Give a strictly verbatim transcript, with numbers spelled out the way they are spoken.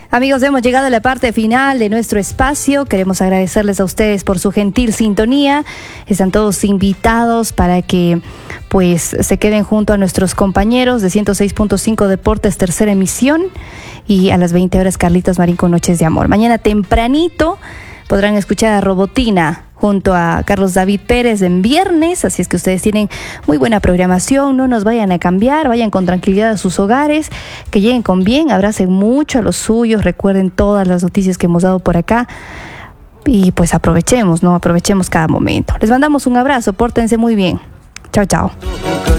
Amigos, hemos llegado a la parte final de nuestro espacio. Queremos agradecerles a ustedes por su gentil sintonía. Están todos invitados para que pues se queden junto a nuestros compañeros de ciento seis punto cinco Deportes, tercera emisión. Y a las veinte horas, Carlitos Marín con Noches de Amor. Mañana tempranito podrán escuchar a Robotina junto a Carlos David Pérez en viernes, así es que ustedes tienen muy buena programación, no nos vayan a cambiar, vayan con tranquilidad a sus hogares, que lleguen con bien, abracen mucho a los suyos, recuerden todas las noticias que hemos dado por acá y pues aprovechemos, ¿no? Aprovechemos cada momento. Les mandamos un abrazo, pórtense muy bien. Chao, chao.